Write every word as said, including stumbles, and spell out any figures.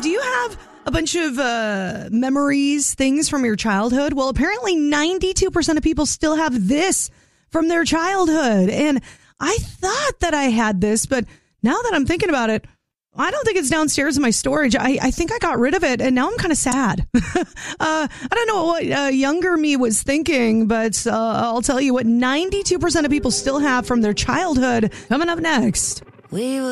do you have a bunch of uh, memories, things from your childhood? Well, apparently ninety-two percent of people still have this from their childhood. And I thought that I had this, but now that I'm thinking about it, I don't think it's downstairs in my storage. I, I think I got rid of it, and now I'm kind of sad. uh, I don't know what uh, younger me was thinking, but uh, I'll tell you what ninety-two percent of people still have from their childhood. Coming up next. We were